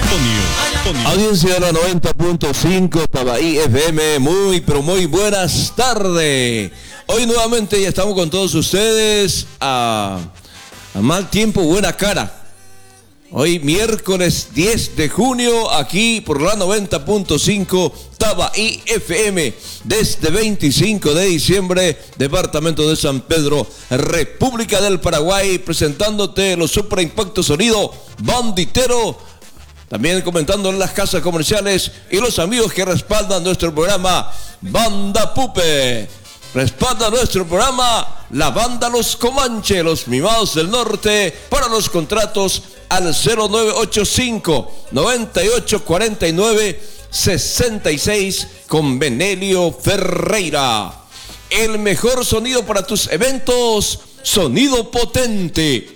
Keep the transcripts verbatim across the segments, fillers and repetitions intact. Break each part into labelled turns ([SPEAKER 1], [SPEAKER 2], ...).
[SPEAKER 1] Audiencia de la noventa punto cinco Tabaí F M, muy pero muy buenas tardes. Hoy nuevamente ya estamos con todos ustedes a, a mal tiempo, buena cara. Hoy miércoles diez de junio, aquí por la noventa punto cinco Tabaí F M, desde veinticinco de diciembre, departamento de San Pedro, República del Paraguay, presentándote los super impacto sonido banditero. También comentando en las casas comerciales y los amigos que respaldan nuestro programa, Banda Pupe. Respalda nuestro programa la banda Los Comanche, los mimados del norte, para los contratos al cero nueve ocho cinco, noventa y ocho cuarenta y nueve, sesenta y seis con Benelio Ferreira. El mejor sonido para tus eventos, sonido potente.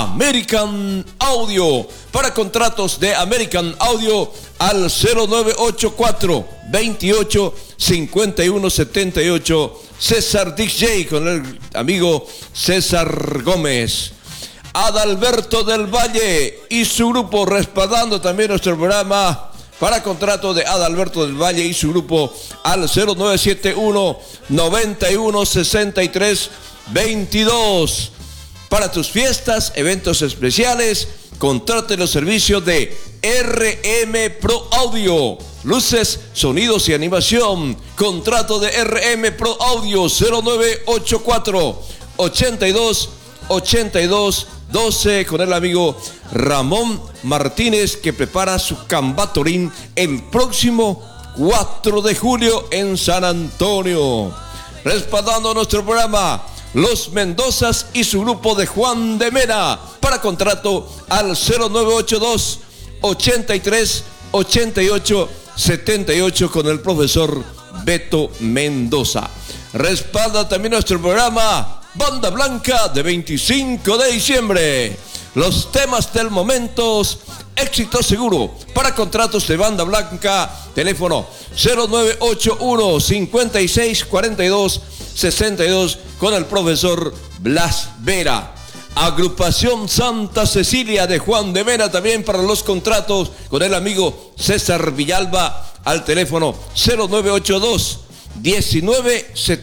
[SPEAKER 1] American Audio, para contratos de American Audio al cero nueve ocho cuatro, veintiocho, cincuenta y uno setenta y ocho. César D J con el amigo César Gómez. Adalberto del Valle y su grupo respaldando también nuestro programa, para contrato de Adalberto del Valle y su grupo al cero nueve siete uno, noventa y uno sesenta y tres veintidós. Para tus fiestas, eventos especiales, contrate los servicios de R M Pro Audio. Luces, sonidos y animación. Contrato de R M Pro Audio cero nueve ocho cuatro, ochenta y dos, ochenta y dos, doce con el amigo Ramón Martínez, que prepara su Cambatorín el próximo cuatro de julio en San Antonio. Respaldando nuestro programa, Los Mendozas y su grupo de Juan de Mena, para contrato al cero nueve ocho dos, ochenta y tres, ochenta y ocho, setenta y ocho con el profesor Beto Mendoza. Respalda también nuestro programa Banda Blanca de veinticinco de diciembre. Los temas del momento, éxito seguro. Para contratos de Banda Blanca, teléfono cero nueve ocho uno, cincuenta y seis, cuarenta y dos, sesenta y dos con el profesor Blas Vera. Agrupación Santa Cecilia de Juan de Mena, también para los contratos con el amigo César Villalba al teléfono cero nueve ocho dos, diecinueve setenta.